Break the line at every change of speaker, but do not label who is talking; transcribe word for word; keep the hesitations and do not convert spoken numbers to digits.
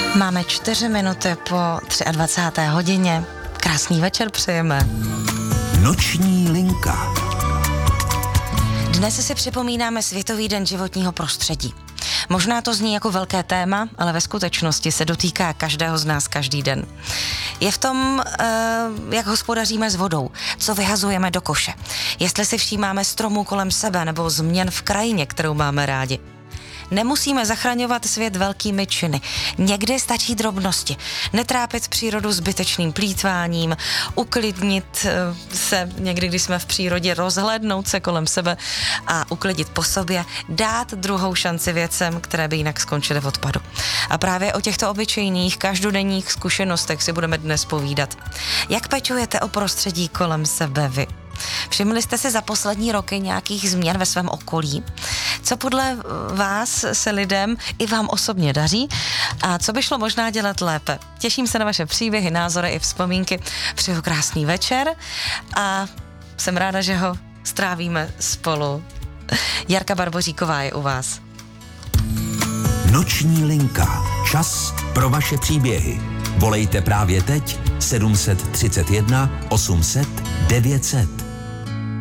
Máme čtyři minuty po dvacáté třetí hodině. Krásný večer přejeme.
Noční linka.
Dnes si připomínáme Světový den životního prostředí. Možná to zní jako velké téma, ale ve skutečnosti se dotýká každého z nás každý den. Je v tom, jak hospodaříme s vodou, co vyhazujeme do koše, jestli si všímáme stromů kolem sebe nebo změn v krajině, kterou máme rádi. Nemusíme zachraňovat svět velkými činy. Někdy stačí drobnosti. Netrápit přírodu zbytečným plýtváním, uklidnit se někdy, když jsme v přírodě, rozhlédnout se kolem sebe a uklidit po sobě, dát druhou šanci věcem, které by jinak skončily v odpadu. A právě o těchto obyčejných každodenních zkušenostech si budeme dnes povídat. Jak pečujete o prostředí kolem sebe vy? Všimli jste si za poslední roky nějakých změn ve svém okolí? Co podle vás se lidem i vám osobně daří a co by šlo možná dělat lépe? Těším se na vaše příběhy, názory i vzpomínky. Přeju krásný večer a jsem ráda, že ho strávíme spolu. Jarka Barboříková je u vás.
Noční linka. Čas pro vaše příběhy. Volejte právě teď sedm set třicet jedna osm set devět set.